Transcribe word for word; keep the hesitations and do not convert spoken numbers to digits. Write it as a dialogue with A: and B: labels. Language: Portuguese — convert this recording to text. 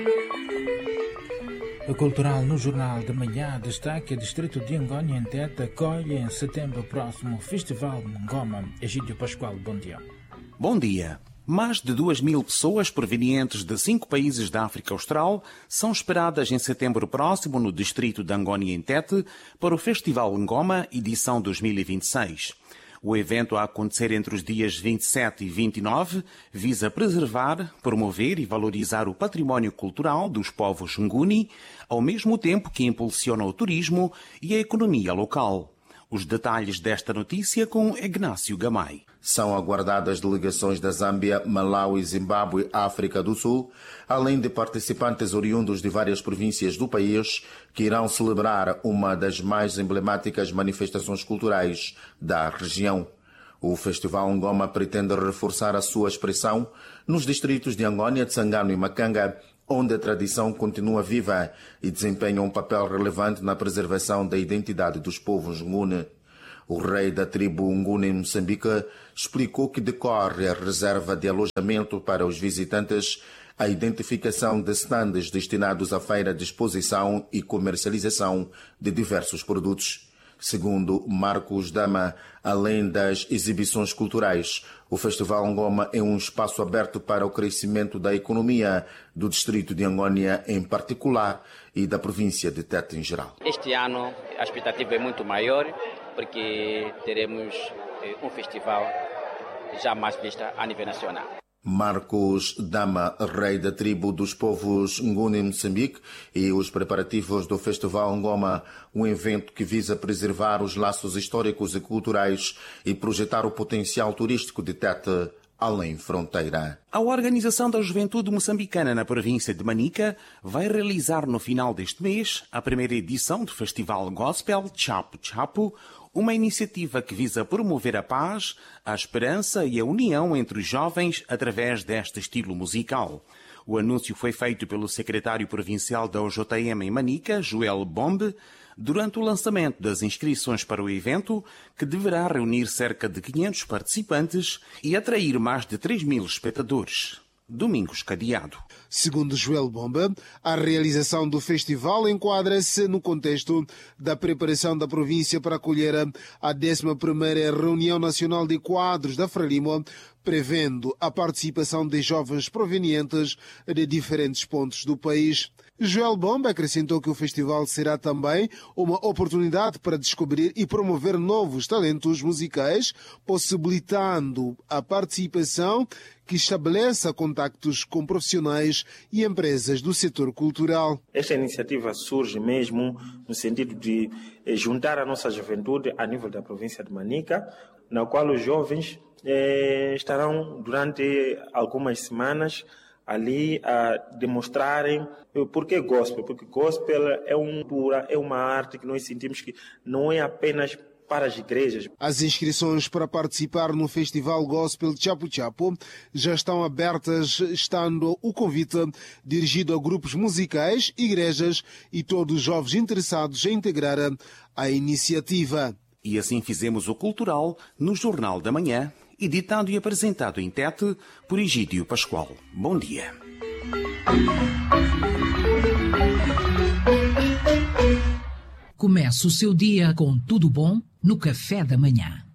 A: O Cultural no Jornal de Manhã destaca: Distrito de Angônia em Tete acolhe em setembro próximo o Festival Ngoma. Egídio Pascoal, bom dia.
B: Bom dia. Mais de duas mil pessoas provenientes de cinco países da África Austral são esperadas em setembro próximo no distrito de Angônia em Tete para o Festival Ngoma, edição dois mil e vinte e seis. O evento a acontecer entre os dias vinte e sete e vinte e nove visa preservar, promover e valorizar o património cultural dos povos Nguni, ao mesmo tempo que impulsiona o turismo e a economia local. Os detalhes desta notícia com Ignácio Gamay.
C: São aguardadas delegações da Zâmbia, Malawi, Zimbábue, África do Sul, além de participantes oriundos de várias províncias do país, que irão celebrar uma das mais emblemáticas manifestações culturais da região. O Festival Ngoma pretende reforçar a sua expressão nos distritos de Angônia, Tsangano e Macanga, onde a tradição continua viva e desempenha um papel relevante na preservação da identidade dos povos Nguni. O rei da tribo Nguni em Moçambique explicou que decorre a reserva de alojamento para os visitantes, a identificação de stands destinados à feira de exposição e comercialização de diversos produtos. Segundo Marcos Dama, além das exibições culturais, o Festival Ngoma é um espaço aberto para o crescimento da economia do distrito de Angônia em particular e da província de Tete em geral.
D: Este ano a expectativa é muito maior porque teremos um festival já mais visto a nível nacional.
C: Marcos Dama, rei da tribo dos povos Nguni em Moçambique, e os preparativos do Festival Ngoma, um evento que visa preservar os laços históricos e culturais e projetar o potencial turístico de Tete além fronteira.
B: A Organização da Juventude Moçambicana na província de Manica vai realizar no final deste mês a primeira edição do Festival Gospel Chapu Chapu, uma iniciativa que visa promover a paz, a esperança e a união entre os jovens através deste estilo musical. O anúncio foi feito pelo secretário provincial da O J M em Manica, Joel Bombe, durante o lançamento das inscrições para o evento, que deverá reunir cerca de quinhentos participantes e atrair mais de três mil espectadores. Domingos Cadeado.
E: Segundo Joel Bomba, a realização do festival enquadra-se no contexto da preparação da província para acolher a décima primeira Reunião Nacional de Quadros da Frelimo, prevendo a participação de jovens provenientes de diferentes pontos do país. Joel Bomba acrescentou que o festival será também uma oportunidade para descobrir e promover novos talentos musicais, possibilitando a participação que estabeleça contactos com profissionais e empresas do setor cultural.
F: Esta iniciativa surge mesmo no sentido de juntar a nossa juventude a nível da província de Manica, na qual os jovens eh, estarão durante algumas semanas ali a demonstrarem por que gospel, porque gospel é uma cultura, é uma arte que nós sentimos que não é apenas para as igrejas.
E: As inscrições para participar no Festival Gospel Chapu Chapu já estão abertas, estando o convite dirigido a grupos musicais, igrejas e todos os jovens interessados em integrar a iniciativa.
B: E assim fizemos o Cultural no Jornal da Manhã, editado e apresentado em Tete por Egídio Pascoal. Bom dia.
G: Comece o seu dia com tudo bom no café da manhã.